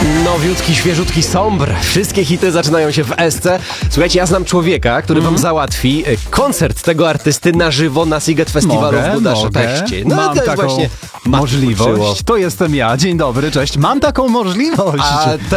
Nowiutki, świeżutki Sombr. Wszystkie hity zaczynają się w SC. Słuchajcie, ja znam człowieka, który wam załatwi koncert tego artysty na żywo na Siget Festiwalu w Budapeszcie. No Mam to jest taką właśnie możliwość. To jestem ja. Dzień dobry, cześć. Mam taką możliwość. A